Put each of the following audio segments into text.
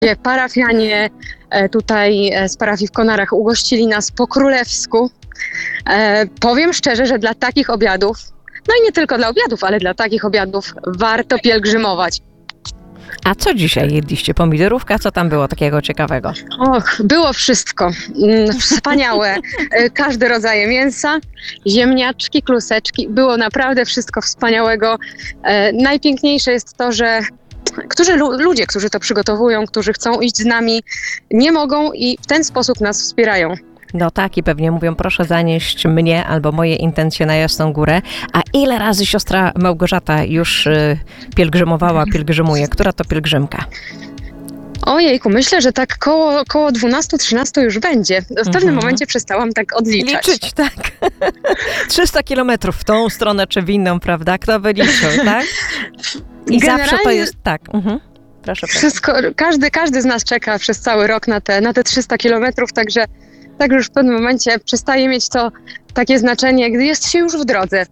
Parafianie tutaj z parafii w Konarach ugościli nas po królewsku. Powiem szczerze, że dla takich obiadów, no i nie tylko dla obiadów, ale dla takich obiadów warto pielgrzymować. A co dzisiaj jedliście? Pomidorówka? Co tam było takiego ciekawego? Och, było wszystko. Wspaniałe. Każde rodzaje mięsa, ziemniaczki, kluseczki. Było naprawdę wszystko wspaniałego. Najpiękniejsze jest to, że ludzie, którzy to przygotowują, którzy chcą iść z nami, nie mogą i w ten sposób nas wspierają. No tak, i pewnie mówią, proszę zanieść mnie albo moje intencje na Jasną Górę. A ile razy siostra Małgorzata już pielgrzymuje? Która to pielgrzymka? Ojejku, myślę, że tak koło 12-13 już będzie. W pewnym momencie przestałam tak odliczać. Liczyć, tak. 300 kilometrów w tą stronę czy w inną, prawda? Kto by liczył, tak? I zawsze to jest tak. Proszę. Wszystko, każdy z nas czeka przez cały rok na te 300 kilometrów, także już w pewnym momencie przestaje mieć to takie znaczenie, gdy jest się już w drodze.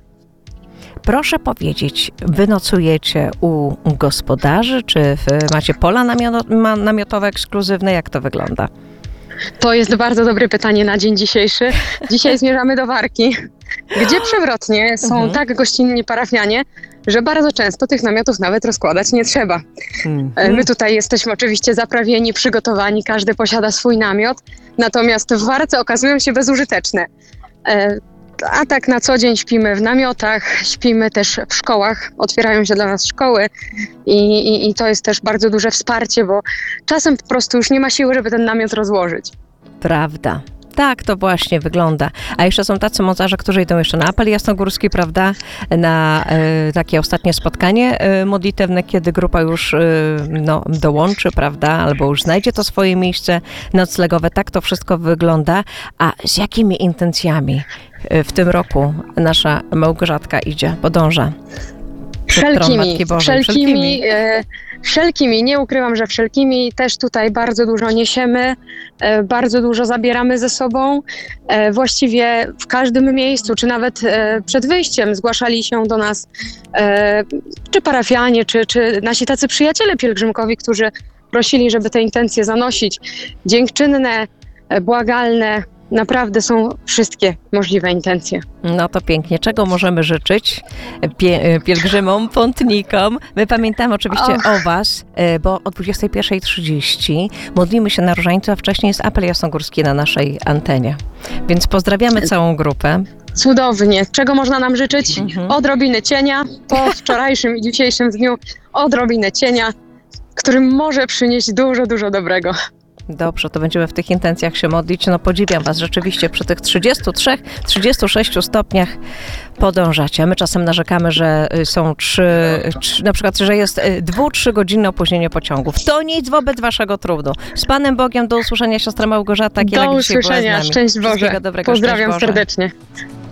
Proszę powiedzieć, wy nocujecie u gospodarzy, czy macie pola namiotowe ekskluzywne? Jak to wygląda? To jest bardzo dobre pytanie na dzień dzisiejszy. Dzisiaj zmierzamy do Warki, gdzie przewrotnie są tak gościnni parafianie, że bardzo często tych namiotów nawet rozkładać nie trzeba. My tutaj jesteśmy oczywiście zaprawieni, przygotowani, każdy posiada swój namiot, natomiast w Warce okazują się bezużyteczne. A tak na co dzień śpimy w namiotach, śpimy też w szkołach, otwierają się dla nas szkoły i to jest też bardzo duże wsparcie, bo czasem po prostu już nie ma siły, żeby ten namiot rozłożyć. Prawda. Tak to właśnie wygląda. A jeszcze są tacy mocarze, którzy idą jeszcze na apel jasnogórski, prawda? Na takie ostatnie spotkanie modlitewne, kiedy grupa już dołączy, prawda? Albo już znajdzie to swoje miejsce noclegowe. Tak to wszystko wygląda. A z jakimi intencjami w tym roku nasza Małgorzatka podąża? Wszelkimi, nie ukrywam, że wszelkimi. Też tutaj bardzo dużo niesiemy, bardzo dużo zabieramy ze sobą. Właściwie w każdym miejscu, czy nawet przed wyjściem zgłaszali się do nas czy parafianie, czy nasi tacy przyjaciele pielgrzymkowi, którzy prosili, żeby te intencje zanosić. Dziękczynne, błagalne. Naprawdę są wszystkie możliwe intencje. No to pięknie. Czego możemy życzyć pielgrzymom, pątnikom? My pamiętamy oczywiście o was, bo o 21:30 modlimy się na różańcu, a wcześniej jest apel jasnogórski na naszej antenie. Więc pozdrawiamy całą grupę. Cudownie. Czego można nam życzyć? Odrobiny cienia. Po wczorajszym i dzisiejszym dniu odrobinę cienia, który może przynieść dużo, dużo dobrego. Dobrze, to będziemy w tych intencjach się modlić. No podziwiam was rzeczywiście przy tych 33-36 stopniach podążacie. A my czasem narzekamy, że są na przykład, że jest 2-3 godzinne opóźnienie pociągów. To nic wobec waszego trudu. Z Panem Bogiem, do usłyszenia, siostra Małgorzata. Do usłyszenia, szczęść Boże. Dobrego, pozdrawiam szczęść Boże. serdecznie.